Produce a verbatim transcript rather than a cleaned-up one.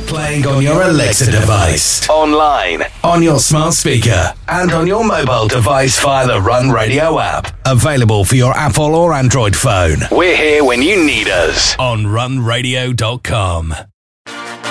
Playing on your Alexa device, online, on your smart speaker, and on your mobile device via the Run Radio app. Available for your Apple or Android phone. We're here when you need us on run radio dot com.